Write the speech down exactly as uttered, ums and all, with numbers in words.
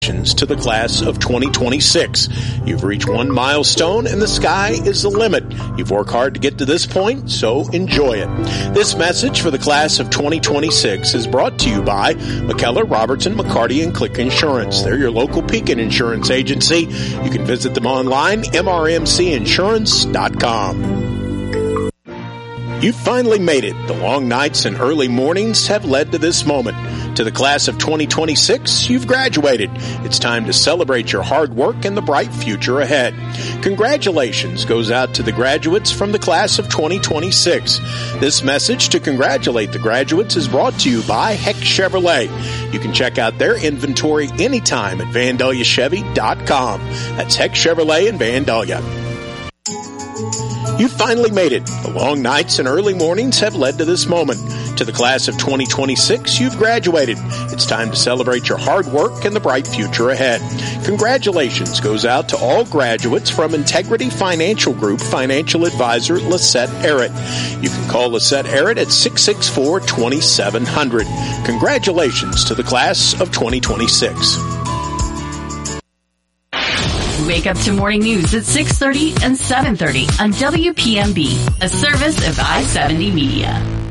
To the class of twenty twenty-six. You've reached one milestone and the sky is the limit. You've worked hard to get to this point, so enjoy it. This message for the class of twenty twenty-six is brought to you by McKellar, Robertson, McCarty, and Click Insurance. They're your local Pekin insurance agency. You can visit them online, m r m c insurance dot com. You've finally made it. The long nights and early mornings have led to this moment. To the class of twenty twenty-six, you've graduated. It's time to celebrate your hard work and the bright future ahead. Congratulations goes out to the graduates from the class of twenty twenty-six. This message to congratulate the graduates is brought to you by Heck Chevrolet. You can check out their inventory anytime at vandalia chevy dot com. That's Heck Chevrolet in Vandalia. You finally made it. The long nights and early mornings have led to this moment. To the class of twenty twenty-six, you've graduated. It's time to celebrate your hard work and the bright future ahead. Congratulations goes out to all graduates from Integrity Financial Group Financial Advisor Lisette Arrett. You can call Lisette Arrett at six six four, two seven zero zero. Congratulations to the class of twenty twenty-six. Wake up to morning news at six thirty and seven thirty on W P M B, a service of I seventy Media.